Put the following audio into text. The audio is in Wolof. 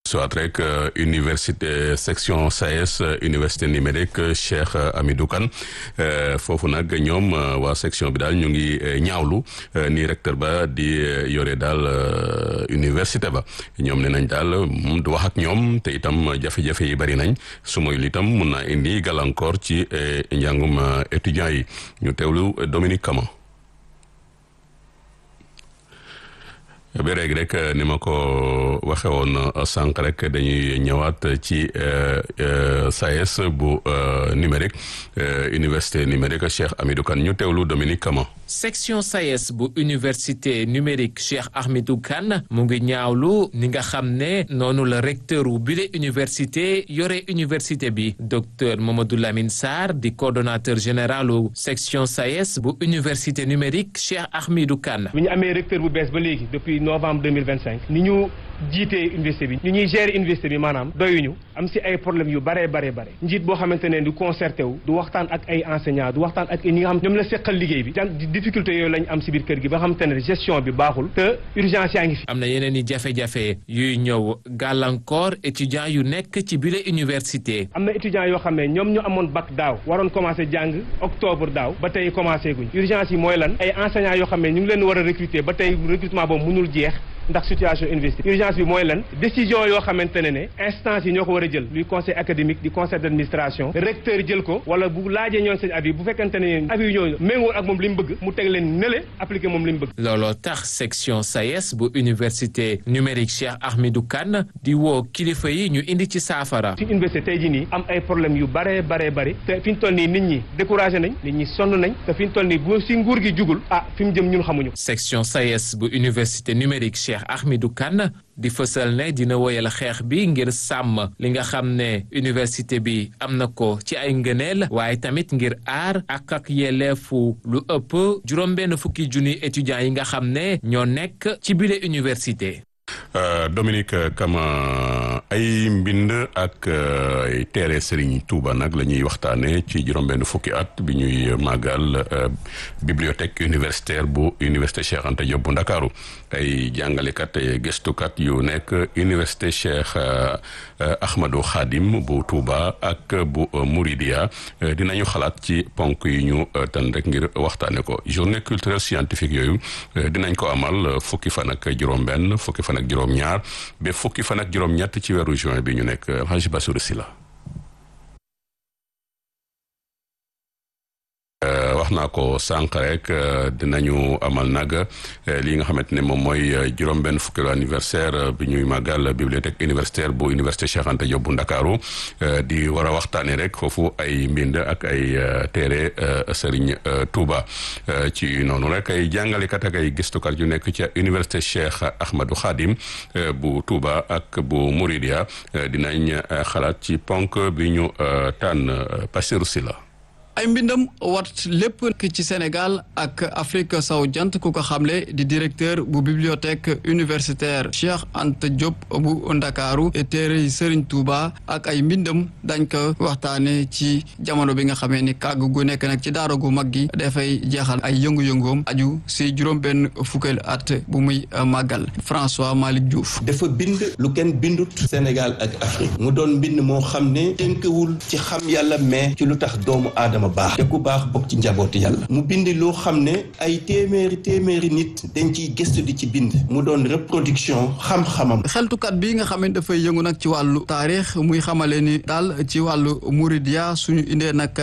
soit rek université section SAES université numérique Cheikh Hamidou Kane foofu nag ñoom waa section bi daal ñu ngi ñaawlu ni recteur ba di yore daal université ba ñoom ne nañ daal moom du wax ak ñoom te itam jafe-jafe yi bari nañ su moyul itam mun naa indi gàllankoor ci njàngum étudiants yi ñu teewlu Dominique Kama. ba léegi rek ni ma ko waxe woon sànq rek dañuy ñëwaat ci SAES bu numérique université numérique Cheikh Hamidou Kane ñu teewlu Dominique Kama. section SAES bu université numérique Cheikh Hamidou Kane mu ngi ñaawlu ni nga xam ne noonu la recteur wu bile université yore université bi docteur Mamadou Lamine Sarr di coordonnateur général u section SAES bu université numérique Cheikh Hamidou Kane. bi ñu amee recteur bu bees ba léegi depuis novembre 2025 ni ñu jiitee université bi ni ñuy gérer université bi maanaam doyuñu am si ay problèmes yu bare njiit boo xamante ne du concerté wu du waxtaan ak ay enseignants du waxtaan ak ñi nga xam ñoom la seqal liggéey bi difficulté yooyu lañ am si biir kër gi ba xamante ne gestion bi baaxul te urgence yaa ngi fi. am na yeneen i jafe-jafe yuy ñëw gàllankoor étudiants yu nekk ci bile université. am na étudiants yoo xam ne ñoom ñu amoon bac daaw waroon commencé jàng octobre daaw ba tey commencé guñ urgence yi mooy lan ay enseignants yoo xam ne ñu ngi leen war a recruter ba tey recrutement boobu mënul jeex ndax situation université urgence bi mooy lan décision yoo xamante ne instance yi ñoo ko war a jël luy conseil académique di conseil d'administration recteur jël ko wala bu laajee ñoon seen avis bu fekkante ne avis ñooñu méngoo ak moom li mu bëgg mu teg leen nële appliqué moom li mu bëgg. looloo tax section SAES bu université numérique Cheikh Hamidou Kane di woo kilifa yi ñu indi ci saafara. ci université tey jii nii am ay problèmes yu bari te fi ñu toll nii nit ñi découragé nañ nit ñi sonn nañ te fi ñu toll nii bu si nguur gi jugul fi mu jëm ñun xamuñu. section SAES bu université numérique Cheikh Hamidou Kane di fësal ne dina woyal xeex bi ngir sàmm li nga xam ne université bi am na ko ci ay ngëneel waaye tamit ngir aar ak yelleefu lu ëpp juróom-benn fukki junni étudiants yi nga xam ne ñoo nekk ci bile université. Dominique Kama ay mbind ak téere Serigne Touba nag la ñuy waxtaane ci juróom-benn fukki at bi ñuy màggal bibliothèque universitaire bu université Cheikh Anta Diop bu Ndakaaru ay jàngalekat ay gëstukat yu nekk université Cheikh Ahmadou Khadim bu Touba ak bu Mouridia dinañu xalaat ci ponk yi ñu tànn rek ngir waxtaane ko journée culturelle scientifique yooyu dinañ ko amal fukki fan ak juróom-benn fukki fan ak juróom-ñaar ba fukki fan ak juróom-ñett ci weeru juin bi ñu nekk Hadj Bassirou Sylla wax naa ko sànq rek dinañu amal nag li nga xamante ne moom mooy juróom-benn fukkeelu anniversaire bi ñuy màggal bibliothèque universitaire bu université Cheikh Anta Diop bu Ndakaaru di war a waxtaanee rek foofu ay mbind ak ay téere Serigne Touba ci noonu rek ay jàngalekat ak ay gëstukat yu nekk ca université Cheikh Ahmadou Khadim bu Touba ak bu Mouridia dinañ xalaat ci ponk bi ñu tànn Bassirou Sylla ay mbindam wat lépp ci Sénégal ak Afrique sowu jant ku ko xamle di directeur bu bibliothèque universitaire Cheikh Anta Diop bu Ndakaaru téere Serigne Touba ak ay mbindam dañ ko waxtaane ci jamono bi nga xamee ni kàgg gu nekk nag ci daara gu mag gi dafay jeexal ay yëngu-yëngoom aju si juróom-benn fukkeel at bu muy màggal François Malick Diouf. dafa bind lu kenn bindut Sénégal ak Afrique mu doon mbind moo xam ne tënkewul ci xam yàlla mais ci lu tax doomu aadama baax te ku baax bokk ci njabooti yàlla mu bind loo xam ne ay téeméeri nit dañ ciy gëstu di ci bind mu doon reproduction xam-xamam. xeltukat bi nga xam ne dafay yëngu nag ci wàllu taarix muy xamale ni daal ci wàllu Mouridia suñu indee nag